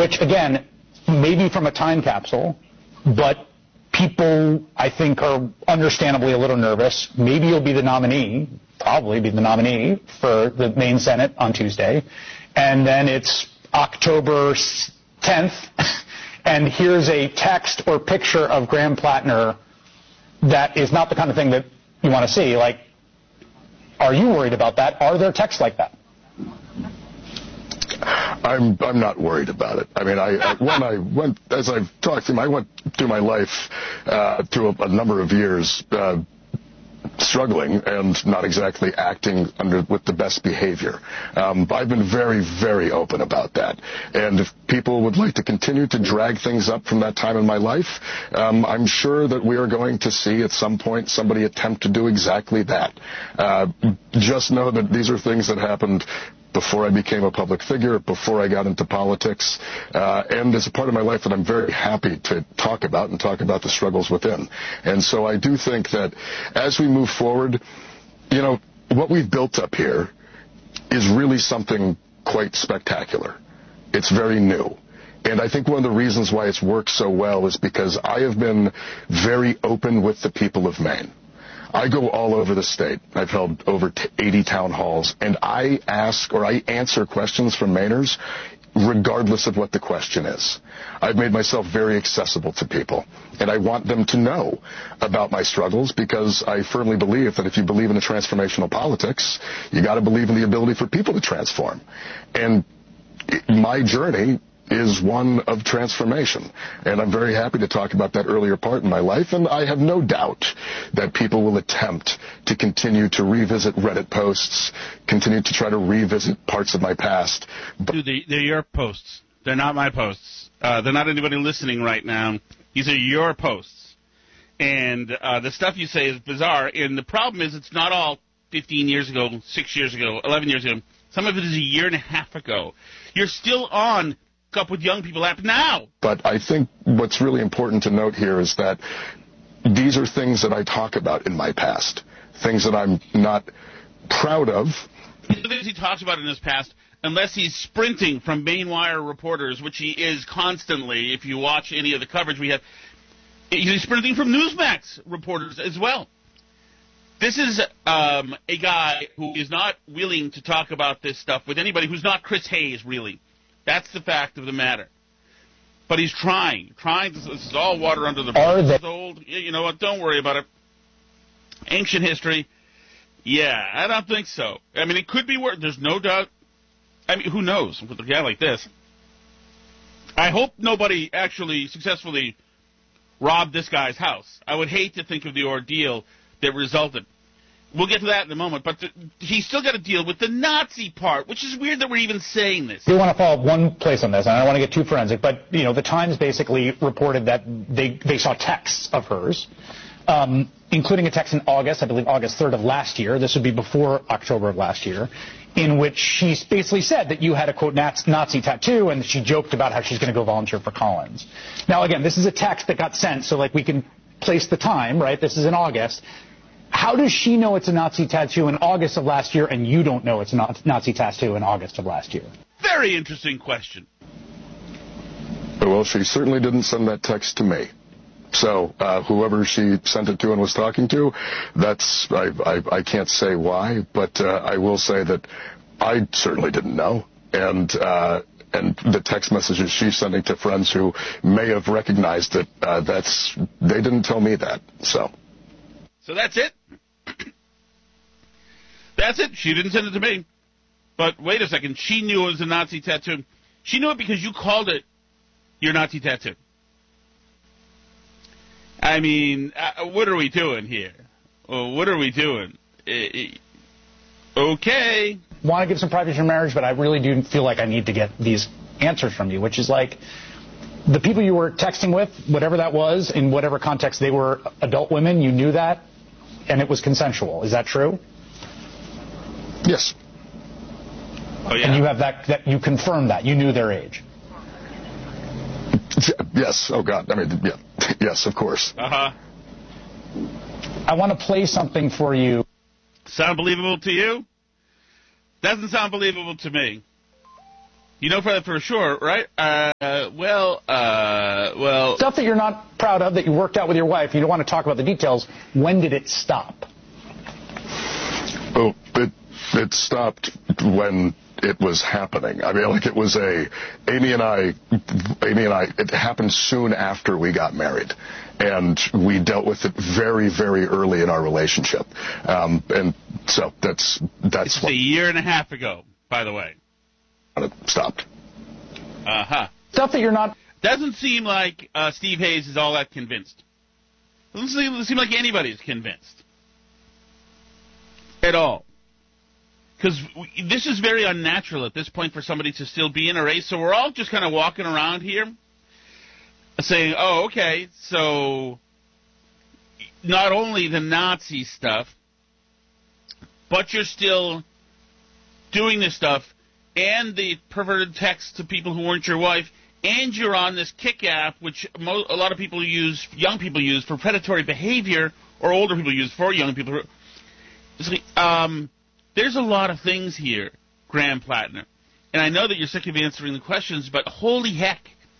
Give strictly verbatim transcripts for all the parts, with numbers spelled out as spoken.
which, again, maybe from a time capsule, but people, I think, are understandably a little nervous. Maybe you'll be the nominee, probably be the nominee for the Maine Senate on Tuesday. And then it's October tenth, and here's a text or picture of Graham Plattner that is not the kind of thing that you want to see. Like, are you worried about that? Are there texts like that? I'm I'm not worried about it. I mean, I, I when I went, as I've talked to him, I went through my life uh, through a, a number of years uh, struggling and not exactly acting under with the best behavior. Um, I've been very, very open about that. And if people would like to continue to drag things up from that time in my life, um, I'm sure that we are going to see at some point somebody attempt to do exactly that. Uh, just know that these are things that happened before I became a public figure, before I got into politics, uh, and it's a part of my life that I'm very happy to talk about and talk about the struggles within. And so I do think that as we move forward, you know, what we've built up here is really something quite spectacular. It's very new. And I think one of the reasons why it's worked so well is because I have been very open with the people of Maine. I go all over the state. I've held over eighty town halls, and I ask or I answer questions from Mainers regardless of what the question is. I've made myself very accessible to people, and I want them to know about my struggles because I firmly believe that if you believe in a transformational politics, you got to believe in the ability for people to transform. And my journey is one of transformation. And I'm very happy to talk about that earlier part in my life, and I have no doubt that people will attempt to continue to revisit Reddit posts, continue to try to revisit parts of my past. But they're your posts. They're not my posts. Uh, they're not anybody listening right now. These are your posts. And uh, the stuff you say is bizarre, and the problem is it's not all fifteen years ago, six years ago, eleven years ago. Some of it is a year and a half ago. You're still on up with young people app now. But I think what's really important to note here is that these are things that I talk about in my past, things that I'm not proud of. The things he talks about in his past, unless he's sprinting from Mainwire reporters, which he is constantly, if you watch any of the coverage we have, he's sprinting from Newsmax reporters as well. This is um, a guy who is not willing to talk about this stuff with anybody who's not Chris Hayes, really. That's the fact of the matter. But he's trying. Trying. To, this is all water under the bridge. It's old. You know what? Don't worry about it. Ancient history. Yeah, I don't think so. I mean, it could be worse. There's no doubt. I mean, who knows with a guy like this? I hope nobody actually successfully robbed this guy's house. I would hate to think of the ordeal that resulted. We'll get to that in a moment, but the, he's still got to deal with the Nazi part, which is weird that we're even saying this. I do want to follow up one place on this, and I don't want to get too forensic, but, you know, the Times basically reported that they, they saw texts of hers, um, including a text in August, I believe August third of last year. This would be before October of last year, in which she basically said that you had a, quote, Nazi tattoo, and she joked about how she's going to go volunteer for Collins. Now, again, this is a text that got sent, so, like, we can place the time, right? This is in August. How does she know it's a Nazi tattoo in August of last year and you don't know it's a Nazi tattoo in August of last year? Very interesting question. Well, she certainly didn't send that text to me. So uh, whoever she sent it to and was talking to, that's I, I, I can't say why, but uh, I will say that I certainly didn't know. And uh, and the text messages she's sending to friends who may have recognized it, uh, that's they didn't tell me that. So. So that's it. That's it. She didn't send it to me. But wait a second. She knew it was a Nazi tattoo. She knew it because you called it your Nazi tattoo. I mean, uh, what are we doing here? Uh, what are we doing? Uh, okay. Want to give some privacy in marriage, but I really do feel like I need to get these answers from you, which is like, the people you were texting with, whatever that was, in whatever context they were adult women, you knew that, and it was consensual. Is that true? Yes. Oh, yeah. And you have that, that you confirmed that. You knew their age. Yes. Oh, God. I mean, yeah. Yes, of course. Uh-huh. I want to play something for you. Sound believable to you? Doesn't sound believable to me. You know for for sure, right? Uh, well, uh, well... Stuff that you're not proud of, that you worked out with your wife, you don't want to talk about the details. When did it stop? Oh, it, it stopped when it was happening. I mean, like it was a, Amy and I, Amy and I, it happened soon after we got married. And we dealt with it very, very early in our relationship. Um, and so that's, that's it's what... a year and a half ago, by the way. It stopped. Uh-huh. Stuff that you're not... Doesn't seem like uh, Steve Hayes is all that convinced. Doesn't seem, seem like anybody's convinced. At all. Because this is very unnatural at this point for somebody to still be in a race. So we're all just kind of walking around here saying, oh, okay, so not only the Nazi stuff, but you're still doing this stuff and the perverted texts to people who weren't your wife, and you're on this Kick app, which mo- a lot of people use, young people use for predatory behavior, or older people use for young people. Um, there's a lot of things here, Graham Plattner. And I know that you're sick of answering the questions, but holy heck.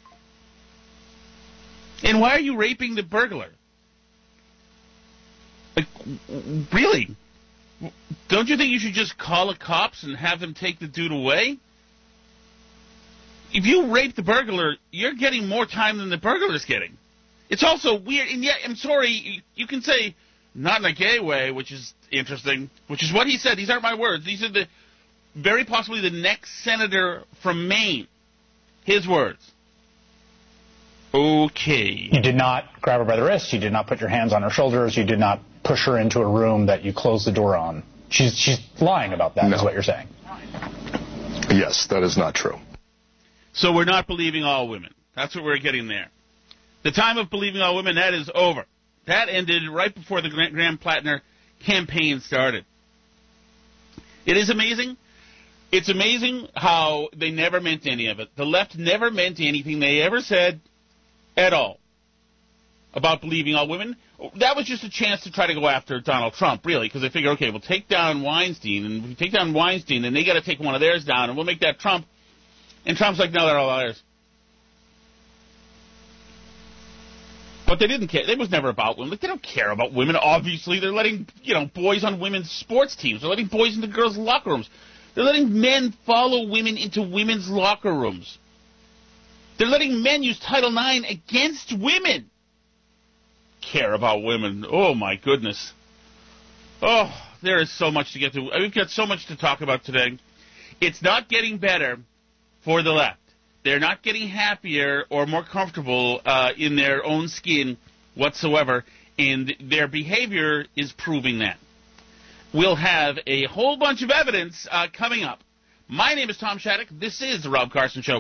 And why are you raping the burglar? Like, really? Don't you think you should just call the cops and have them take the dude away? If you rape the burglar, you're getting more time than the burglar's getting. It's also weird, and yet, I'm sorry, you can say, not in a gay way, which is interesting, which is what he said. These aren't my words. These are the, very possibly the next senator from Maine. His words. Okay. You did not grab her by the wrist. You did not put your hands on her shoulders. You did not push her into a room that you closed the door on. She's she's lying about that, no. Is what you're saying. Yes, that is not true. So we're not believing all women. That's what we're getting there. The time of believing all women, that is over. That ended right before the Graham Plattner campaign started. It is amazing. It's amazing how they never meant any of it. The left never meant anything they ever said at all about believing all women. That was just a chance to try to go after Donald Trump, really, because they figure, okay, we'll take down Weinstein, and if we take down Weinstein, then they got to take one of theirs down, and we'll make that Trump. And Trump's like, no, they're all liars. But they didn't care. It was never about women. They don't care about women, obviously. They're letting, you know, boys on women's sports teams. They're letting boys into girls' locker rooms. They're letting men follow women into women's locker rooms. They're letting men use Title nine against women. Care about women. Oh, my goodness. Oh, there is so much to get to. We've got so much to talk about today. It's not getting better for the left. They're not getting happier or more comfortable uh, in their own skin whatsoever, and their behavior is proving that. We'll have a whole bunch of evidence uh, coming up. My name is Tom Shattuck. This is The Rob Carson Show.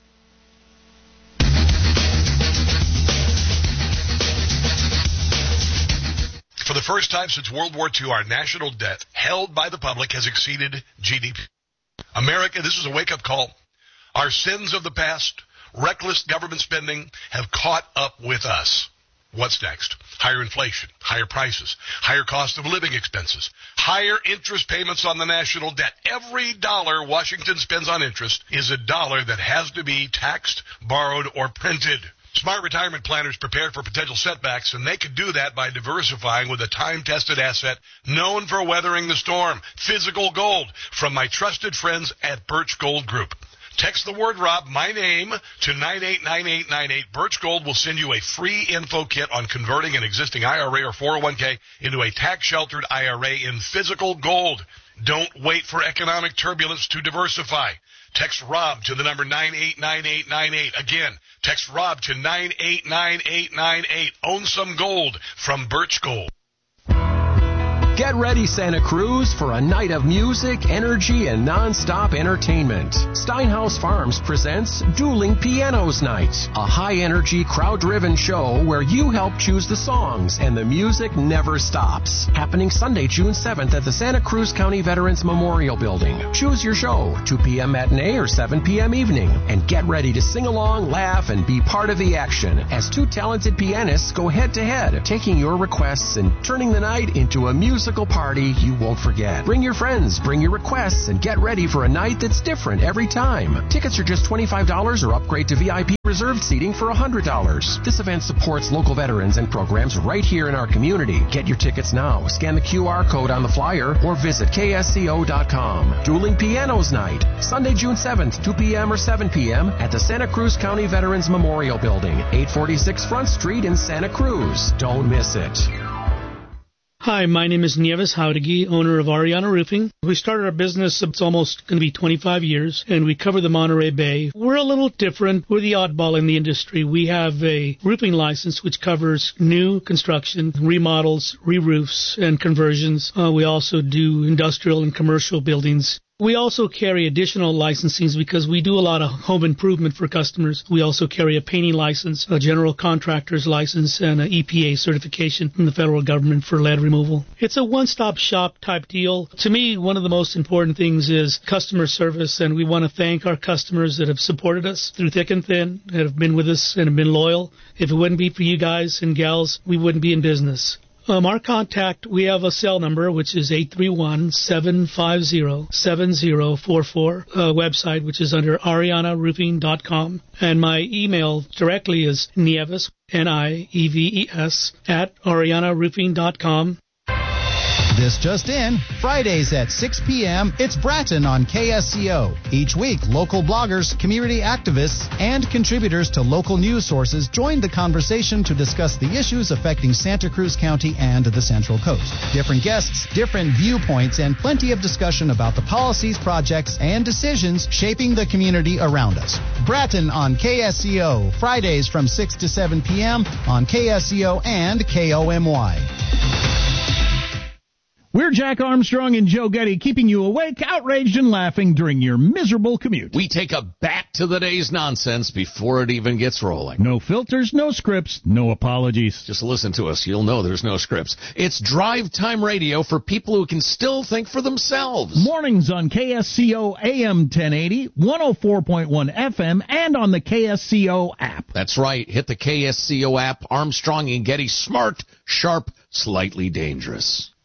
For the first time since World War Two, our national debt held by the public has exceeded G D P. America, this is a wake-up call. Our sins of the past, reckless government spending, have caught up with us. What's next? Higher inflation, higher prices, higher cost of living expenses, higher interest payments on the national debt. Every dollar Washington spends on interest is a dollar that has to be taxed, borrowed, or printed. Smart retirement planners prepare for potential setbacks, and they could do that by diversifying with a time-tested asset known for weathering the storm, physical gold, from my trusted friends at Birch Gold Group. Text the word Rob, my name, to nine eight nine eight nine eight. Birch Gold will send you a free info kit on converting an existing I R A or four oh one k into a tax-sheltered I R A in physical gold. Don't wait for economic turbulence to diversify. Text Rob to the number nine eight nine eight nine eight. Again, text Rob to nine eight nine eight nine eight. Own some gold from Birch Gold. Get ready, Santa Cruz, for a night of music, energy, and non-stop entertainment. Steinhaus Farms presents Dueling Pianos Night, a high-energy, crowd-driven show where you help choose the songs and the music never stops. Happening Sunday, June seventh at the Santa Cruz County Veterans Memorial Building. Choose your show, two p.m. matinee or seven p.m. evening, and get ready to sing along, laugh, and be part of the action as two talented pianists go head-to-head, taking your requests and turning the night into a music musical party you won't forget. Bring your friends, bring your requests, and get ready for a night that's different every time. Tickets are just twenty-five dollars or upgrade to V I P reserved seating for one hundred dollars. This event supports local veterans and programs right here in our community. Get your tickets now. Scan the Q R code on the flyer or visit K S C O dot com. Dueling Pianos Night, Sunday, June seventh, two p.m. or seven p.m. at the Santa Cruz County Veterans Memorial Building, eight forty-six Front Street in Santa Cruz. Don't miss it. Hi, my name is Nieves Jauregui, owner of Ariana Roofing. We started our business, it's almost going to be twenty-five years, and we cover the Monterey Bay. We're a little different. We're the oddball in the industry. We have a roofing license which covers new construction, remodels, re-roofs, and conversions. Uh, we also do industrial and commercial buildings. We also carry additional licensings because we do a lot of home improvement for customers. We also carry a painting license, a general contractor's license, and an E P A certification from the federal government for lead removal. It's a one-stop shop type deal. To me, one of the most important things is customer service, and we want to thank our customers that have supported us through thick and thin, that have been with us and have been loyal. If it wouldn't be for you guys and gals, we wouldn't be in business. Um, our contact, we have a cell number, which is eight three one, seven five zero, seven zero four four, a website, which is under ariana roofing dot com. And my email directly is Nieves, N I E V E S, at ariana roofing dot com. This just in, Fridays at six p.m., it's Bratton on K S C O. Each week, local bloggers, community activists, and contributors to local news sources join the conversation to discuss the issues affecting Santa Cruz County and the Central Coast. Different guests, different viewpoints, and plenty of discussion about the policies, projects, and decisions shaping the community around us. Bratton on K S C O, Fridays from six to seven p.m. on K S C O and K O M Y. We're Jack Armstrong and Joe Getty, keeping you awake, outraged, and laughing during your miserable commute. We take a back to the day's nonsense before it even gets rolling. No filters, no scripts, no apologies. Just listen to us. You'll know there's no scripts. It's drive time radio for people who can still think for themselves. Mornings on K S C O A M ten eighty, one oh four point one F M, and on the K S C O app. That's right. Hit the K S C O app. Armstrong and Getty, smart, sharp, slightly dangerous.